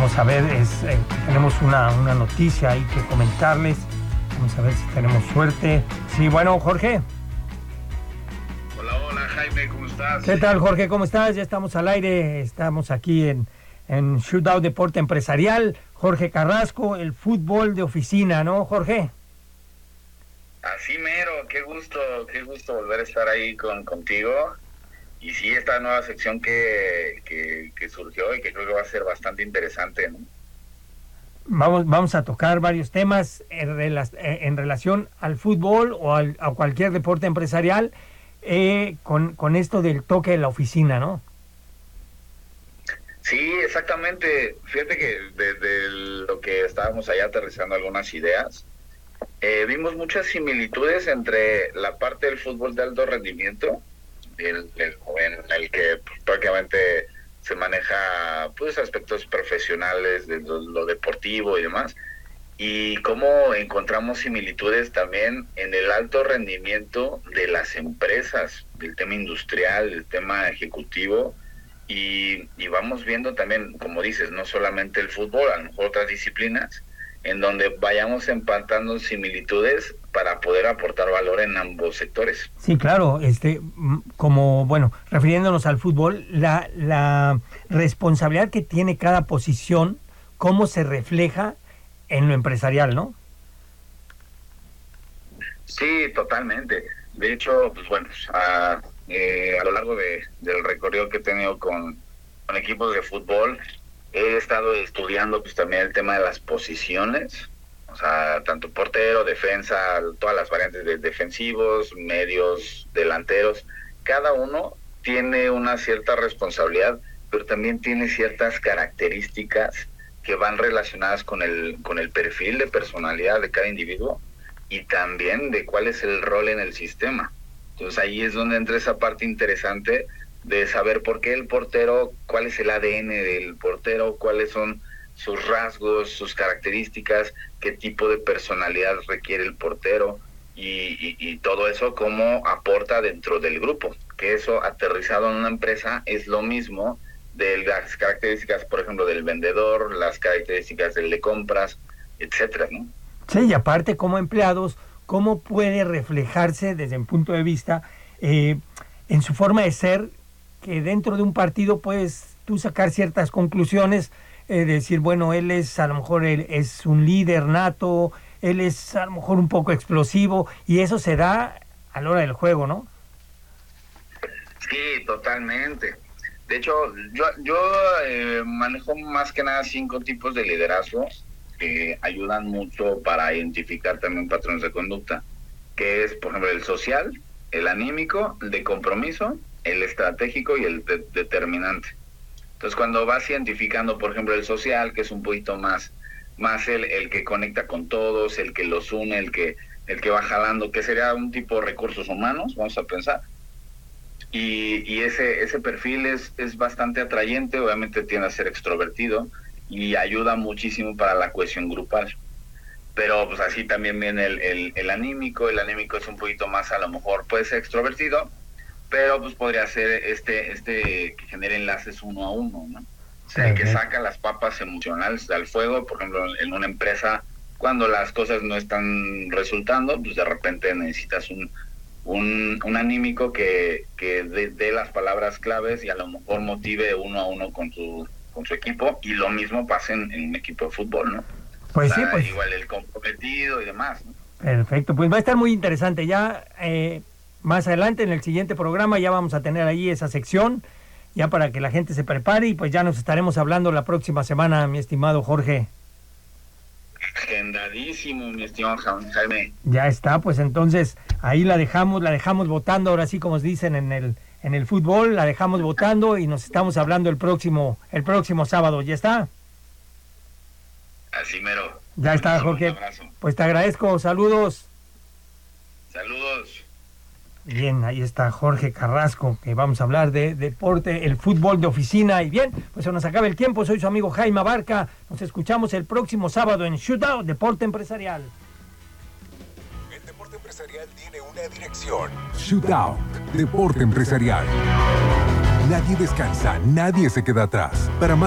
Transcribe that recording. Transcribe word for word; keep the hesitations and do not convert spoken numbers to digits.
vamos a ver, es, eh, tenemos una, una noticia ahí que comentarles. Vamos a ver si tenemos suerte. Sí, bueno, Jorge. Hola, hola, Jaime, ¿cómo estás? ¿Qué tal, Jorge? ¿Cómo estás? Ya estamos al aire, estamos aquí en, en Shootout Deporte Empresarial. Jorge Carrasco, el fútbol de oficina, ¿no, Jorge? Así mero, qué gusto, qué gusto volver a estar ahí con contigo. Y sí, esta nueva sección que, que, que surgió y que creo que va a ser bastante interesante, ¿no? Vamos, vamos a tocar varios temas en, rela- en relación al fútbol o al, a cualquier deporte empresarial, eh, con, con esto del toque de la oficina, ¿no? Sí, exactamente. Fíjate que desde lo que estábamos allá aterrizando algunas ideas, eh, vimos muchas similitudes entre la parte del fútbol de alto rendimiento, el, el, en el que pues, prácticamente se maneja pues aspectos profesionales de lo, lo deportivo y demás, y cómo encontramos similitudes también en el alto rendimiento de las empresas, del tema industrial, del tema ejecutivo, y, y vamos viendo también, como dices, no solamente el fútbol, a lo mejor otras disciplinas, en donde vayamos empatando similitudes para poder aportar valor en ambos sectores. Sí, claro, este, como, bueno, refiriéndonos al fútbol, la, la responsabilidad que tiene cada posición, cómo se refleja en lo empresarial, ¿no? Sí, totalmente. De hecho, pues bueno, a, eh, a lo largo de, del recorrido que he tenido con, con equipos de fútbol, he estado estudiando pues también el tema de las posiciones, o sea, tanto portero, defensa, todas las variantes de defensivos, medios, delanteros. Cada uno tiene una cierta responsabilidad, pero también tiene ciertas características que van relacionadas con el, con el perfil de personalidad de cada individuo y también de cuál es el rol en el sistema. Entonces ahí es donde entra esa parte interesante de saber por qué el portero, cuál es el A D N del portero, cuáles son sus rasgos, sus características, qué tipo de personalidad requiere el portero y, y, y todo eso cómo aporta dentro del grupo. Que eso aterrizado en una empresa es lo mismo de las características, por ejemplo, del vendedor, las características del de compras, etcétera, ¿no? Sí, y aparte como empleados, cómo puede reflejarse desde mi punto de vista eh, en su forma de ser, que dentro de un partido puedes tú sacar ciertas conclusiones, eh, decir, bueno, él es a lo mejor él es un líder nato, él es a lo mejor un poco explosivo, y eso se da a la hora del juego, ¿no? Sí, totalmente. De hecho, yo, yo eh, manejo más que nada cinco tipos de liderazgo que ayudan mucho para identificar también patrones de conducta, que es, por ejemplo, el social, el anímico, el de compromiso, el estratégico y el de- determinante. Entonces, cuando vas identificando, por ejemplo, el social, que es un poquito más, más el, el que conecta con todos, el que los une, el que, el que va jalando, que sería un tipo de recursos humanos, vamos a pensar. Y, y ese, ese perfil es, es bastante atrayente, obviamente tiende a ser extrovertido y ayuda muchísimo para la cohesión grupal. Pero pues así también viene el, el, el anímico, el anímico es un poquito más, a lo mejor puede ser extrovertido, pero pues podría ser este este que genere enlaces uno a uno, ¿no? O sea, el que saca las papas emocionales al fuego, por ejemplo, en una empresa, cuando las cosas no están resultando, pues de repente necesitas un un, un anímico que, que dé de las palabras claves y a lo mejor motive uno a uno con su con su equipo, y lo mismo pasa en, en un equipo de fútbol, ¿no? Pues O sea, sí, pues igual el comprometido y demás, ¿no? perfecto, pues va a estar muy interesante. Ya eh, más adelante en el siguiente programa ya vamos a tener ahí esa sección, ya para que la gente se prepare, y pues ya nos estaremos hablando la próxima semana, mi estimado Jorge. Agendadísimo, mi estimado Jaime. Ya está, pues entonces ahí la dejamos, la dejamos votando, ahora sí como dicen en el en el fútbol, la dejamos votando y nos estamos hablando el próximo el próximo sábado. ¿Ya está? Así mero. Ya está, Jorge. Un abrazo. Pues te agradezco, saludos. Saludos. Bien, ahí está Jorge Carrasco, que vamos a hablar de deporte, el fútbol de oficina. Y bien, pues se nos acaba el tiempo. Soy su amigo Jaime Abarca. Nos escuchamos el próximo sábado en Shootout Deporte Empresarial. El deporte empresarial tiene una dirección. Shootout Deporte Empresarial. Nadie descansa, nadie se queda atrás. Para más